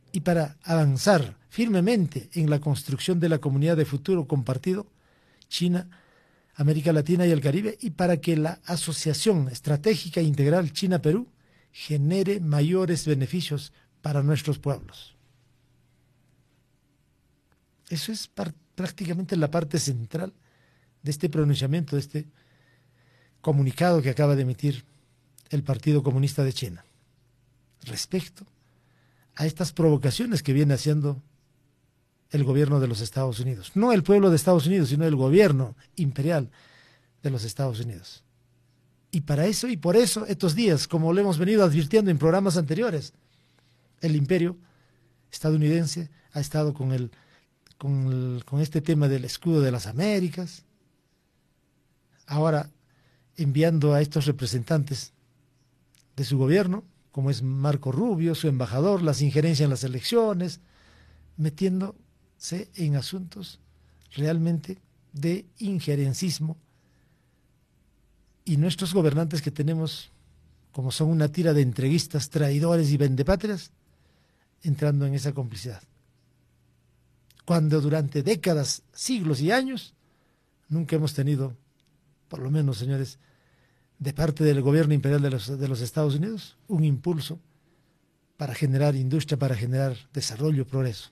y para avanzar firmemente en la construcción de la comunidad de futuro compartido, China, América Latina y el Caribe, y para que la Asociación Estratégica Integral China-Perú genere mayores beneficios para nuestros pueblos. Eso es prácticamente la parte central de este pronunciamiento, de este comunicado que acaba de emitir el Partido Comunista de China respecto a estas provocaciones que viene haciendo el gobierno de los Estados Unidos. No el pueblo de Estados Unidos, sino el gobierno imperial de los Estados Unidos. Y para eso y por eso estos días, como lo hemos venido advirtiendo en programas anteriores, el imperio estadounidense ha estado con este tema del escudo de las Américas, ahora enviando a estos representantes de su gobierno, como es Marco Rubio, su embajador, las injerencias en las elecciones, metiéndose en asuntos realmente de injerencismo. Y nuestros gobernantes que tenemos, como son una tira de entreguistas, traidores y vendepatrias, entrando en esa complicidad. Cuando durante décadas, siglos y años, nunca hemos tenido, por lo menos, señores, de parte del gobierno imperial de los Estados Unidos, un impulso para generar industria, para generar desarrollo, progreso.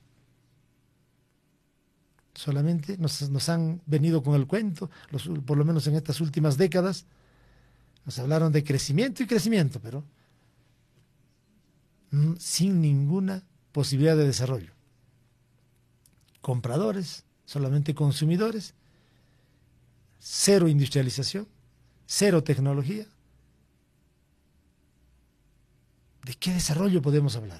Solamente nos han venido con el cuento, por lo menos en estas últimas décadas, nos hablaron de crecimiento y crecimiento, pero sin ninguna posibilidad de desarrollo. Compradores, solamente consumidores, cero industrialización, cero tecnología. ¿De qué desarrollo podemos hablar?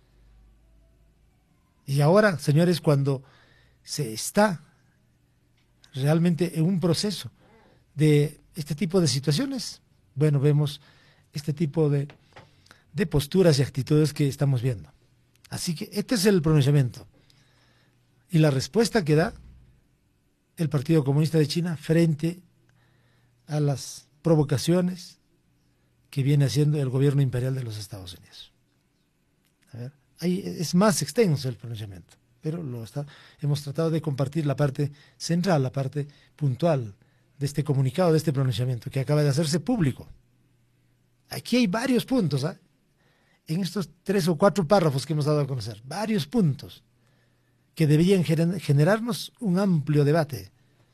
Y ahora, señores, cuando se está realmente en un proceso de este tipo de situaciones, bueno, vemos este tipo de posturas y actitudes que estamos viendo. Así que este es el pronunciamiento y la respuesta que da el Partido Comunista de China frente a las provocaciones que viene haciendo el gobierno imperial de los Estados Unidos. A ver, ahí es más extenso el pronunciamiento, pero hemos tratado de compartir la parte central, la parte puntual de este comunicado, de este pronunciamiento que acaba de hacerse público. Aquí hay varios puntos, ¿eh? En estos 3 o 4 párrafos que hemos dado a conocer, varios puntos que deberían generarnos un amplio debate.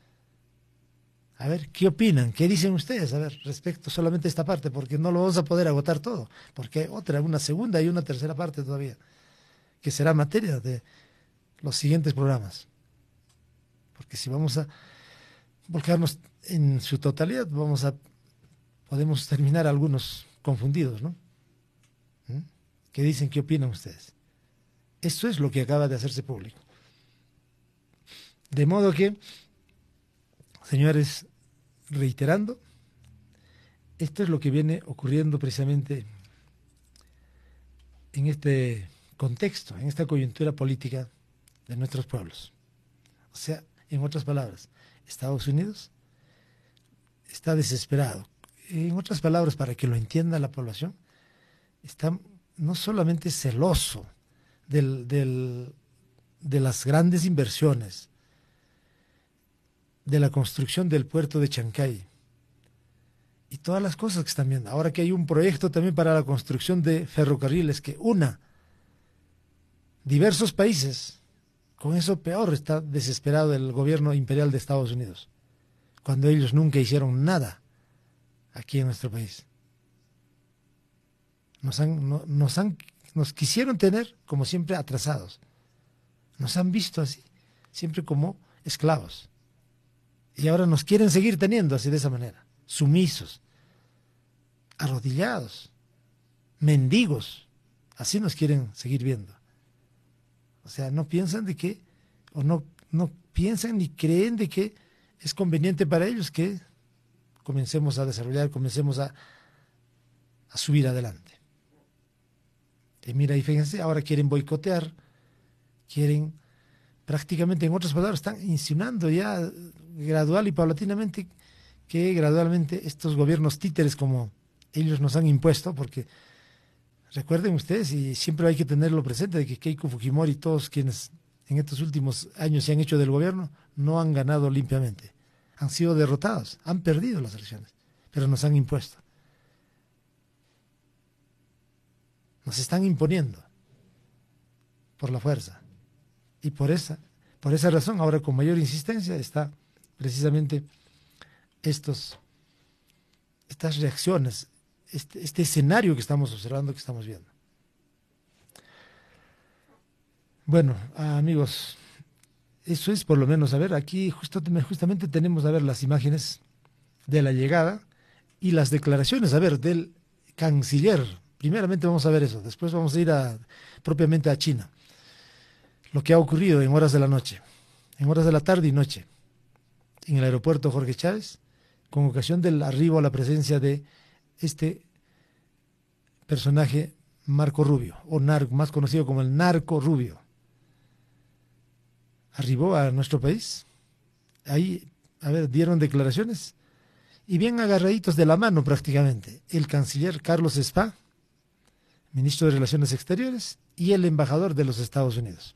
A ver, ¿qué opinan? ¿Qué dicen ustedes? A ver, respecto solamente a esta parte, porque no lo vamos a poder agotar todo, porque hay una segunda y una tercera parte todavía, que será materia de los siguientes programas. Porque si vamos a volcarnos en su totalidad, podemos terminar algunos confundidos, ¿no? ¿Qué dicen? ¿Qué opinan ustedes? Eso es lo que acaba de hacerse público. De modo que, señores, reiterando, esto es lo que viene ocurriendo precisamente en este contexto, en esta coyuntura política de nuestros pueblos. O sea, en otras palabras, Estados Unidos está desesperado. En otras palabras, para que lo entienda la población, está no solamente celoso de las grandes inversiones, de la construcción del puerto de Chancay y todas las cosas que están viendo. Ahora que hay un proyecto también para la construcción de ferrocarriles que una diversos países, con eso peor está desesperado el gobierno imperial de Estados Unidos, cuando ellos nunca hicieron nada aquí en nuestro país. Nos quisieron tener, como siempre, atrasados. Nos han visto así, siempre como esclavos. Y ahora nos quieren seguir teniendo así, de esa manera, sumisos, arrodillados, mendigos. Así nos quieren seguir viendo. O sea, no piensan de que, o no piensan ni creen de que es conveniente para ellos que comencemos a desarrollar, comencemos a subir adelante. Y mira, y fíjense, ahora quieren boicotear, quieren prácticamente, en otras palabras, están insinuando ya gradual y paulatinamente que gradualmente estos gobiernos títeres, como ellos nos han impuesto, porque Recuerden ustedes, y siempre hay que tenerlo presente, de que Keiko Fujimori y todos quienes en estos últimos años se han hecho del gobierno no han ganado limpiamente. Han sido derrotados, han perdido las elecciones, pero nos han impuesto. Nos están imponiendo por la fuerza. Y por esa razón, ahora con mayor insistencia, está precisamente estas reacciones, este escenario que estamos observando, que estamos viendo. Bueno, amigos, eso es por lo menos, a ver, aquí justamente tenemos, a ver, las imágenes de la llegada y las declaraciones, a ver, del canciller. Primeramente vamos a ver eso, después vamos a ir propiamente a China. Lo que ha ocurrido en horas de la noche, en horas de la tarde y noche, en el aeropuerto Jorge Chávez, con ocasión del arribo a la presencia de este personaje Marco Rubio, o más conocido como el Narco Rubio. Arribó a nuestro país, ahí, a ver, dieron declaraciones, y bien agarraditos de la mano prácticamente, el canciller Carlos Spa, ministro de Relaciones Exteriores, y el embajador de los Estados Unidos,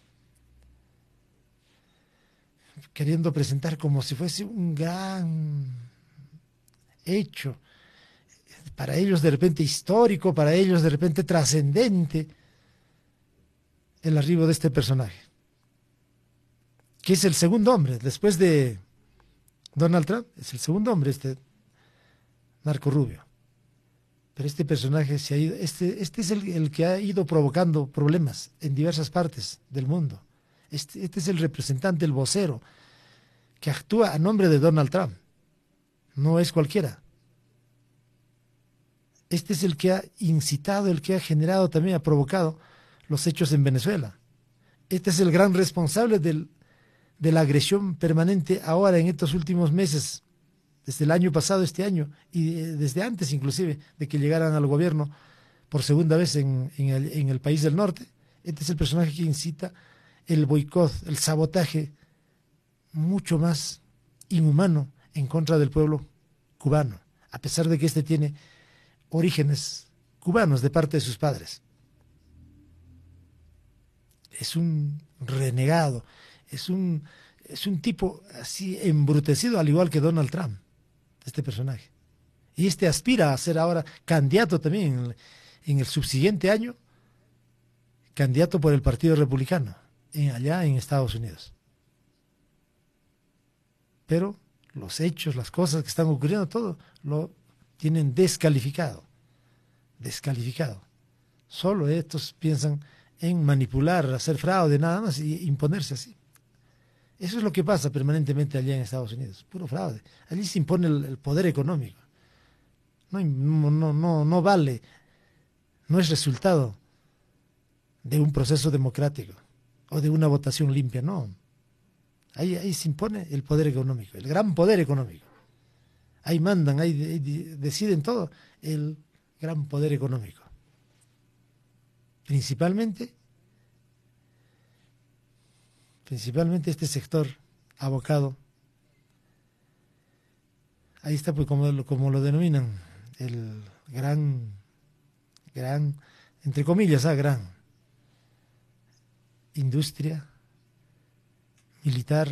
queriendo presentar como si fuese un gran hecho, para ellos de repente histórico, para ellos de repente trascendente, el arribo de este personaje, que es el segundo hombre, después de Donald Trump, es el segundo hombre, este Marco Rubio. Pero este personaje se ha ido, este es el que ha ido provocando problemas en diversas partes del mundo. Este es el representante, el vocero, que actúa a nombre de Donald Trump. No es cualquiera. Este es el que ha incitado, el que ha generado, también ha provocado los hechos en Venezuela. Este es el gran responsable de la agresión permanente ahora en estos últimos meses, desde el año pasado, este año, y desde antes inclusive de que llegaran al gobierno por segunda vez en el país del norte. Este es el personaje que incita el boicot, el sabotaje mucho más inhumano en contra del pueblo cubano, a pesar de que este tiene orígenes cubanos de parte de sus padres. Es un renegado, es un tipo así embrutecido, al igual que Donald Trump, este personaje. Y este aspira a ser ahora candidato también en el subsiguiente año, candidato por el Partido Republicano, allá en Estados Unidos. Pero los hechos, las cosas que están ocurriendo, todo lo tienen descalificado. Solo estos piensan en manipular, hacer fraude, nada más, y imponerse así. Eso es lo que pasa permanentemente allá en Estados Unidos, puro fraude. Allí se impone el poder económico. No vale, no es resultado de un proceso democrático o de una votación limpia, no. Ahí se impone el poder económico, el gran poder económico. Ahí mandan, ahí deciden todo, el gran poder económico. Principalmente este sector abocado, ahí está, pues como lo denominan, el gran, entre comillas, gran industria militar,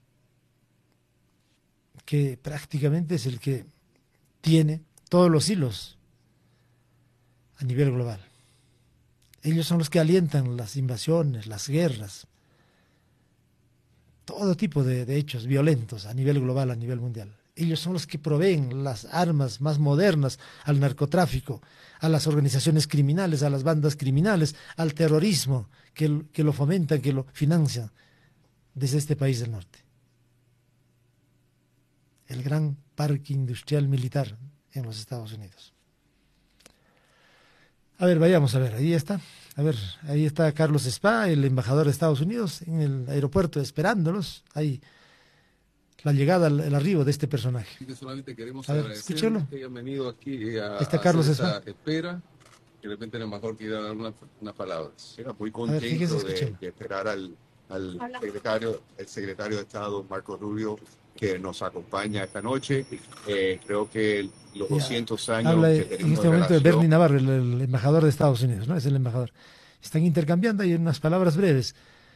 que prácticamente es el que tiene todos los hilos a nivel global. Ellos son los que alientan las invasiones, las guerras, todo tipo de hechos violentos a nivel global, a nivel mundial. Ellos son los que proveen las armas más modernas al narcotráfico, a las organizaciones criminales, a las bandas criminales, al terrorismo, que lo fomentan, que lo financian desde este país del norte. El gran parque industrial militar en los Estados Unidos. A ver, vayamos a ver, ahí está. A ver, ahí está Carlos Spa, el embajador de Estados Unidos, en el aeropuerto esperándolos. Ahí la llegada, el arribo de este personaje. Solamente queremos a ver, escúchalo. Que hayan venido aquí a está Carlos esta Spa. Espera. De repente el embajador quiere dar unas palabras. Era muy contento de esperar al secretario de Estado, Marco Rubio, que nos acompaña esta noche. Creo que los 200 años habla que tenemos en este momento de relación... Bernie Navarro, el embajador de Estados Unidos, ¿no? Es el embajador. Están intercambiando ahí unas palabras breves.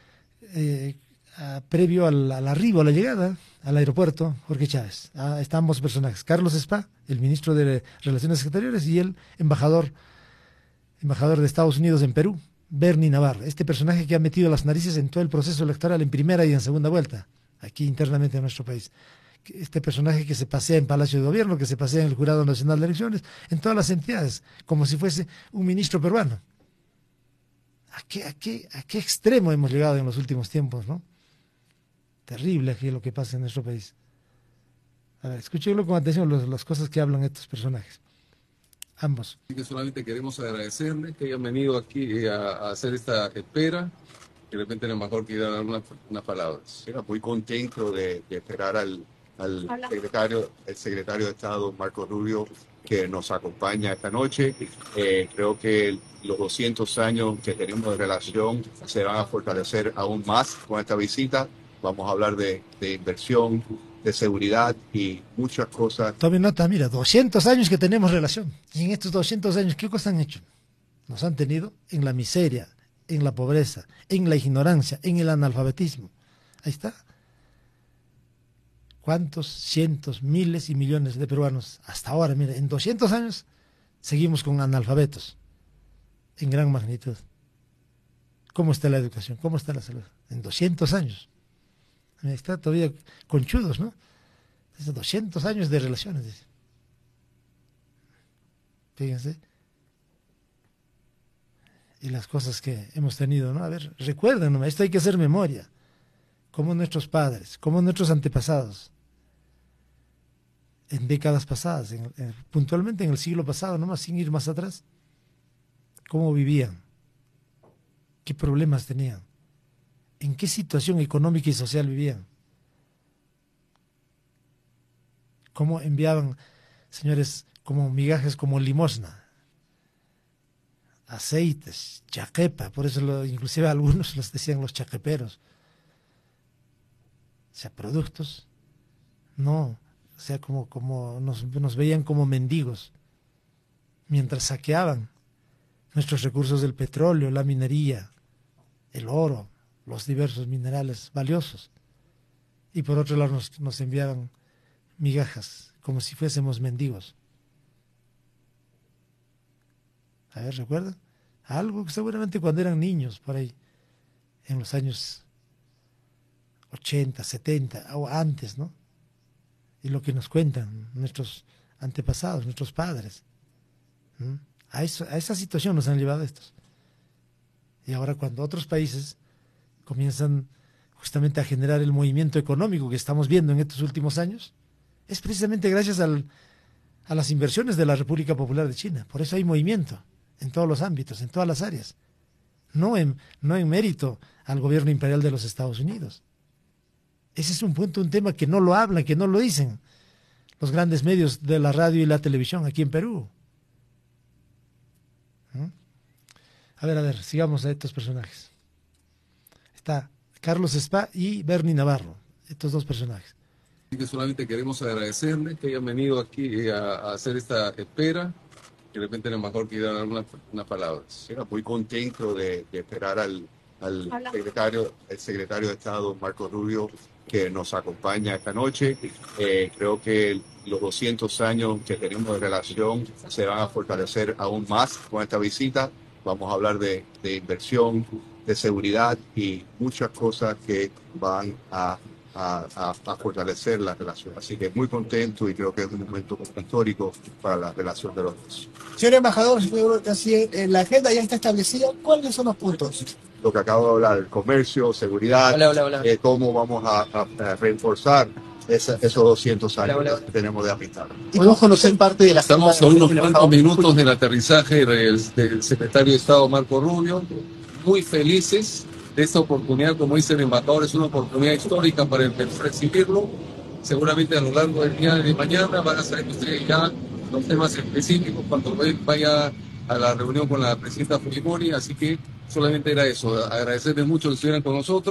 Previo al arribo, a la llegada al aeropuerto, Jorge Chávez. Están ambos personajes, Carlos Spa, el ministro de Relaciones Exteriores, y el embajador de Estados Unidos en Perú, Bernie Navarro. Este personaje que ha metido las narices en todo el proceso electoral en primera y en segunda vuelta, aquí internamente en nuestro país. Este personaje que se pasea en Palacio de Gobierno, que se pasea en el Jurado Nacional de Elecciones, en todas las entidades, como si fuese un ministro peruano. ¿A qué extremo hemos llegado en los últimos tiempos, no? Terrible aquí lo que pasa en nuestro país. A ver, escúchenlo con atención las cosas que hablan estos personajes. Ambos. Así que solamente queremos agradecerles que hayan venido aquí a hacer esta espera. De repente el embajador quiere dar unas palabras. Era muy contento de esperar al secretario de Estado, Marco Rubio, que nos acompaña esta noche. Creo que los 200 años que tenemos de relación se van a fortalecer aún más con esta visita. Vamos a hablar de inversión, de seguridad y muchas cosas. Tome nota, mira, 200 años que tenemos relación. Y en estos 200 años, ¿qué cosas han hecho? Nos han tenido en la miseria, en la pobreza, en la ignorancia, en el analfabetismo. Ahí está. ¿Cuántos cientos, miles y millones de peruanos hasta ahora? Mira, en 200 años seguimos con analfabetos en gran magnitud. ¿Cómo está la educación? ¿Cómo está la salud? En 200 años. Está todavía conchudos, ¿no? Desde 200 años de relaciones. Dice. Fíjense. Y las cosas que hemos tenido, ¿no? A ver, recuerden, ¿no? Esto hay que hacer memoria. Como nuestros padres, como nuestros antepasados. En décadas pasadas, puntualmente en el siglo pasado, nomás sin ir más atrás. ¿Cómo vivían? ¿Qué problemas tenían? ¿En qué situación económica y social vivían? ¿Cómo enviaban, señores, como migajes, como limosna? Aceites, chaquepa, por eso inclusive algunos los decían los chaqueperos. O sea, productos, no, o sea, como nos veían como mendigos, mientras saqueaban nuestros recursos del petróleo, la minería, el oro, los diversos minerales valiosos, y por otro lado nos enviaban migajas, como si fuésemos mendigos. A ver, ¿recuerdan? Algo que seguramente cuando eran niños, por ahí, en los años 80, 70, o antes, ¿no? Y lo que nos cuentan nuestros antepasados, nuestros padres. A esa situación nos han llevado estos. Y ahora cuando otros países comienzan justamente a generar el movimiento económico que estamos viendo en estos últimos años, es precisamente gracias a las inversiones de la República Popular de China. Por eso hay movimiento en todos los ámbitos, en todas las áreas. No en mérito al gobierno imperial de los Estados Unidos. Ese es un punto, un tema que no lo hablan, que no lo dicen los grandes medios de la radio y la televisión aquí en Perú. A ver, sigamos a estos personajes. Está Carlos Spa y Bernie Navarro, estos dos personajes. Así que solamente queremos agradecerles que hayan venido aquí a hacer esta espera. De repente el embajador quiere dar unas palabras. Era muy contento de esperar al secretario de Estado, Marco Rubio, que nos acompaña esta noche. Creo que los 200 años que tenemos de relación se van a fortalecer aún más con esta visita. Vamos a hablar de inversión, de seguridad y muchas cosas que van a fortalecer la relación. Así que muy contento y creo que es un momento histórico para la relación de los dos. Señor embajador, la agenda ya está establecida. ¿Cuáles son los puntos? Lo que acabo de hablar, el comercio, seguridad, cómo vamos a reforzar esos 200 años que tenemos de amistad. Podemos conocer parte de la... Estamos a unos cuantos minutos del aterrizaje del secretario de Estado Marco Rubio, muy felices de esta oportunidad. Como dice el embajador, es una oportunidad histórica para el Perú recibirlo. Seguramente a lo largo del día de mañana van a saber ustedes ya los temas específicos cuando vaya a la reunión con la presidenta Fujimori, así que solamente era eso, agradecerles mucho que estuvieran con nosotros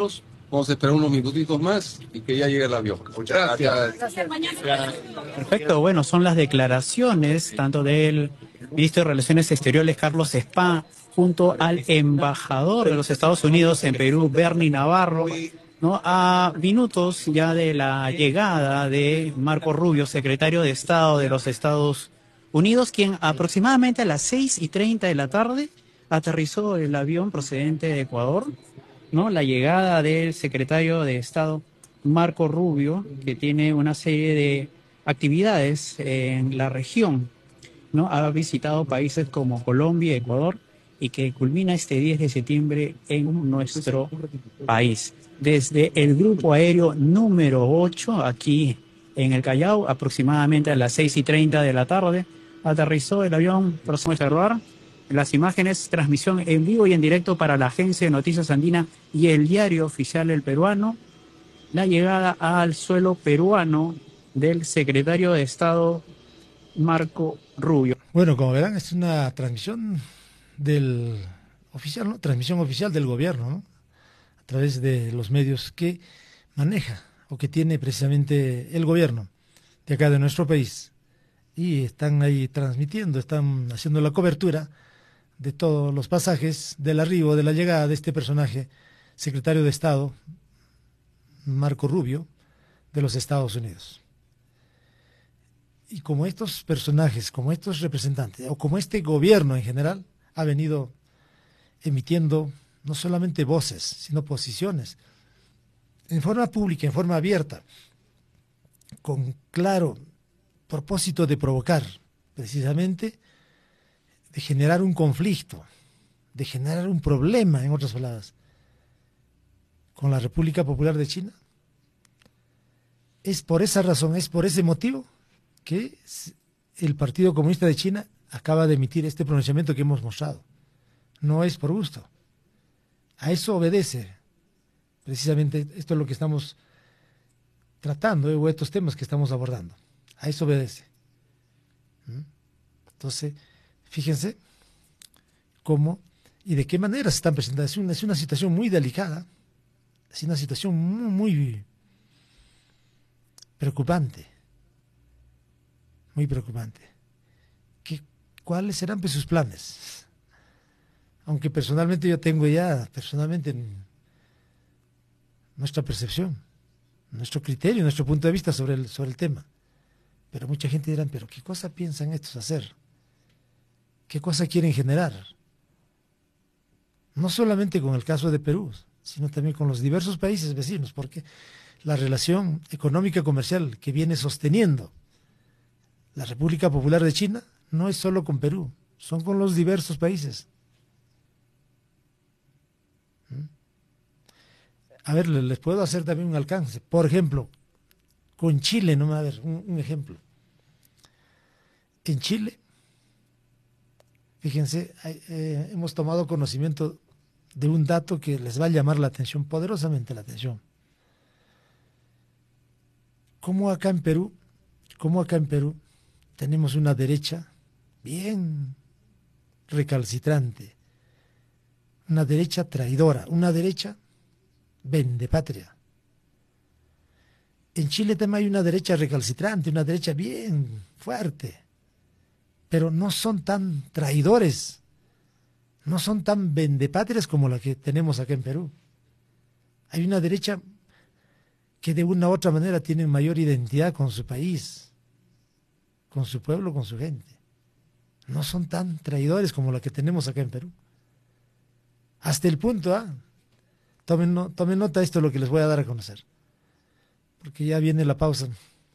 Vamos a esperar unos minutitos más y que ya llegue el avión. Muchas gracias. Perfecto, bueno, son las declaraciones tanto del ministro de Relaciones Exteriores, Carlos Spa, junto al embajador de los Estados Unidos en Perú, Bernie Navarro, ¿no? A minutos ya de la llegada de Marco Rubio, secretario de Estado de los Estados Unidos, quien aproximadamente a las 6:30 de la tarde aterrizó el avión procedente de Ecuador, ¿no? La llegada del secretario de Estado Marco Rubio, que tiene una serie de actividades en la región, ¿no? Ha visitado países como Colombia, Ecuador, y que culmina este 10 de septiembre en nuestro país. Desde el grupo aéreo número 8, aquí en el Callao, aproximadamente a las 6:30 de la tarde, aterrizó el avión. Próximo a observar las imágenes, transmisión en vivo y en directo para la Agencia de Noticias Andina y el Diario Oficial El Peruano, la llegada al suelo peruano del secretario de Estado Marco Rubio. Bueno, como verán, es una transmisión del oficial, ¿no? Transmisión oficial del gobierno, ¿no? A través de los medios que maneja o que tiene precisamente el gobierno de acá de nuestro país. Y están ahí transmitiendo, están haciendo la cobertura de todos los pasajes del arribo, de la llegada de este personaje, secretario de Estado, Marco Rubio, de los Estados Unidos. Y como estos personajes, como estos representantes, o como este gobierno en general, ha venido emitiendo no solamente voces, sino posiciones, en forma pública, en forma abierta, con claro propósito de provocar, precisamente, de generar un conflicto, de generar un problema, en otras palabras, con la República Popular de China. Es por esa razón, es por ese motivo que el Partido Comunista de China acaba de emitir este pronunciamiento que hemos mostrado. No es por gusto. A eso obedece precisamente esto es lo que estamos tratando, o estos temas que estamos abordando. A eso obedece. Entonces, fíjense cómo y de qué manera se están presentando. Es una situación muy delicada, es una situación muy preocupante, muy preocupante. ¿Cuáles serán pues sus planes? Aunque personalmente yo tengo ya, nuestra percepción, nuestro criterio, nuestro punto de vista sobre el tema. Pero mucha gente dirá, pero ¿qué cosa piensan estos hacer? ¿Qué cosa quieren generar? No solamente con el caso de Perú, sino también con los diversos países vecinos, porque la relación económica comercial que viene sosteniendo la República Popular de China no es solo con Perú, son con los diversos países. A ver, les puedo hacer también un alcance. Por ejemplo, con Chile, no me va a ver un ejemplo. En Chile, fíjense, hemos tomado conocimiento de un dato que les va a llamar la atención, poderosamente la atención. Como acá en Perú tenemos una derecha bien recalcitrante, una derecha traidora, una derecha vendepatria. En Chile también hay una derecha recalcitrante, una derecha bien fuerte, pero no son tan traidores, no son tan vendepatrias como la que tenemos acá en Perú. Hay una derecha que de una u otra manera tiene mayor identidad con su país, con su pueblo, con su gente. No son tan traidores como la que tenemos acá en Perú. Hasta el punto, tomen nota de esto, lo que les voy a dar a conocer, porque ya viene la pausa,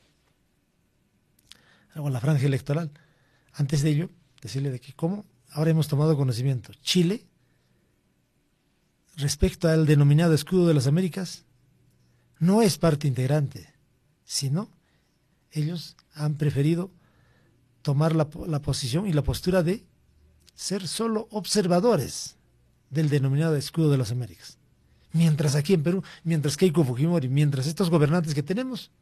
o la franja electoral. Antes de ello, decirle de que como ahora hemos tomado conocimiento, Chile, respecto al denominado escudo de las Américas, no es parte integrante, sino ellos han preferido tomar la posición y la postura de ser solo observadores del denominado escudo de las Américas. Mientras aquí en Perú, mientras Keiko Fujimori, mientras estos gobernantes que tenemos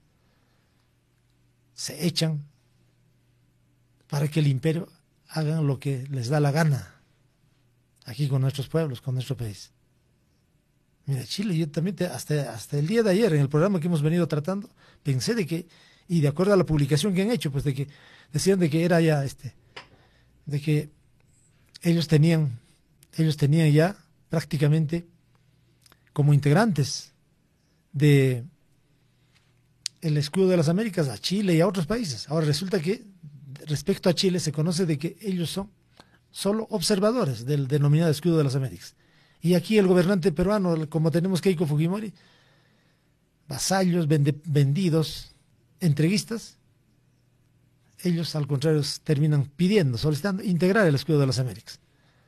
se echan para que el imperio hagan lo que les da la gana aquí con nuestros pueblos, con nuestro país. Mira, Chile, yo también hasta el día de ayer, en el programa que hemos venido tratando, pensé de que, y de acuerdo a la publicación que han hecho, pues de que decían de que era ya de que ellos tenían ya prácticamente como integrantes de el escudo de las Américas a Chile y a otros países. Ahora resulta que respecto a Chile se conoce de que ellos son solo observadores del denominado escudo de las Américas. Y aquí el gobernante peruano, como tenemos Keiko Fujimori, vasallos, vendidos, entreguistas, ellos al contrario terminan pidiendo, solicitando integrar el escudo de las Américas.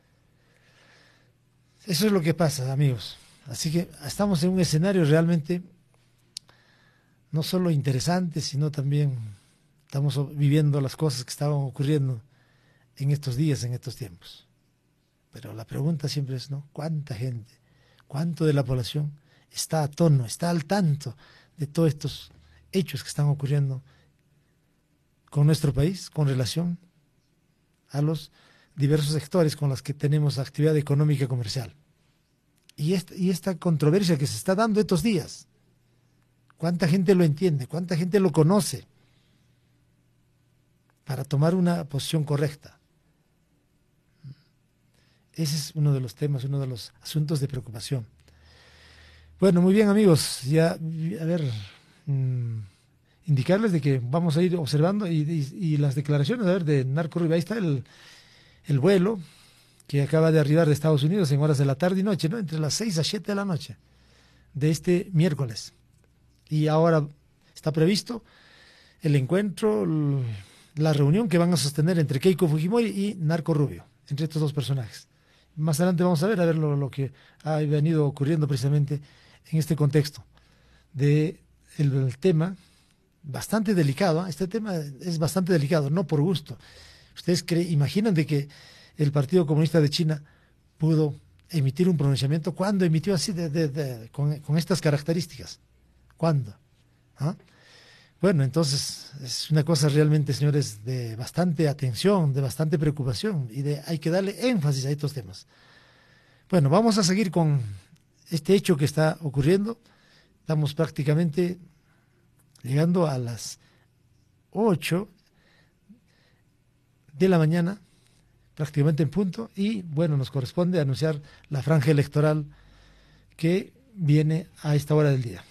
Eso es lo que pasa, amigos. Así que estamos en un escenario realmente no solo interesante, sino también estamos viviendo las cosas que estaban ocurriendo en estos días, en estos tiempos. Pero la pregunta siempre es, ¿no? ¿Cuánta gente, cuánto de la población está a tono, está al tanto de todos estos hechos que están ocurriendo con nuestro país, con relación a los diversos sectores con los que tenemos actividad económica y comercial? Y esta controversia que se está dando estos días, ¿cuánta gente lo entiende? ¿Cuánta gente lo conoce para tomar una posición correcta? Ese es uno de los temas, uno de los asuntos de preocupación. Bueno, muy bien, amigos, ya, a ver, indicarles de que vamos a ir observando y las declaraciones, a ver, de Narco Rubio. Ahí está el vuelo que acaba de arribar de Estados Unidos en horas de la tarde y noche, ¿no? Entre las 6 a 7 de la noche de este miércoles. Y ahora está previsto el encuentro, la reunión que van a sostener entre Keiko Fujimori y Narco Rubio, entre estos dos personajes. Más adelante vamos a ver lo que ha venido ocurriendo precisamente en este contexto de el tema bastante delicado. Este tema es bastante delicado, no por gusto. ¿Ustedes imaginan de que el Partido Comunista de China pudo emitir un pronunciamiento? ¿Cuándo emitió así con estas características? ¿Cuándo? ¿Ah? Bueno, entonces es una cosa realmente, señores, de bastante atención, de bastante preocupación y hay que darle énfasis a estos temas. Bueno, vamos a seguir con este hecho que está ocurriendo. Estamos prácticamente llegando a las 8 de la mañana, prácticamente en punto, y bueno, nos corresponde anunciar la franja electoral que viene a esta hora del día.